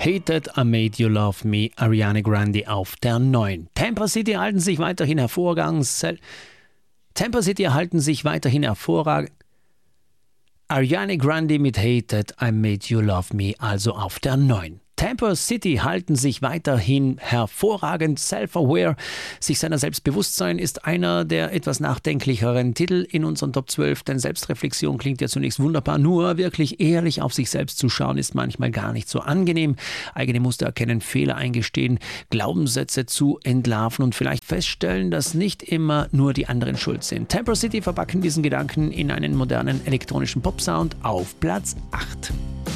Hated, I Made You Love Me, Ariana Grande auf der 9. Tampa City erhalten sich weiterhin hervorragend. Ariana Grande mit Hated, I Made You Love Me, also auf der 9. Tampa City halten sich weiterhin hervorragend. Self-Aware, sich seiner Selbstbewusstsein, ist einer der etwas nachdenklicheren Titel in unseren Top 12, denn Selbstreflexion klingt ja zunächst wunderbar, nur wirklich ehrlich auf sich selbst zu schauen ist manchmal gar nicht so angenehm. Eigene Muster erkennen, Fehler eingestehen, Glaubenssätze zu entlarven und vielleicht feststellen, dass nicht immer nur die anderen schuld sind. Tampa City verpacken diesen Gedanken in einen modernen elektronischen Pop-Sound auf Platz 8.